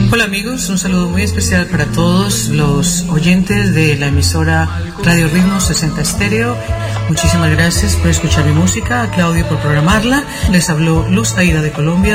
Hola amigos, un saludo muy especial para todos los oyentes de la emisora Radio Ritmo 60 Estéreo. Muchísimas gracias por escuchar mi música, a Claudio por programarla. Les habló Luz Aida de Colombia.